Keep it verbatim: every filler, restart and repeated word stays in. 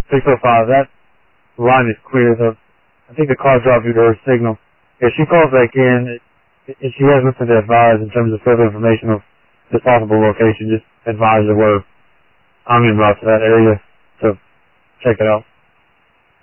six oh five, that line is clear. So I think the call dropped due to her signal. If she calls back in, if she has nothing to advise in terms of further information of the possible location, just advise her where I'm en route to that area to check it out.